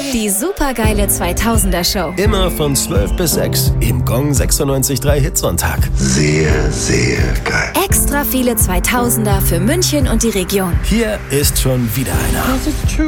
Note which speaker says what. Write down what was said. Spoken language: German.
Speaker 1: Die supergeile 2000er Show.
Speaker 2: Immer von 12 bis 6 im Gong 96.3 Hitsonntag.
Speaker 3: Sehr, sehr geil.
Speaker 1: Extra viele 2000er für München und die Region.
Speaker 2: Hier ist schon wieder einer.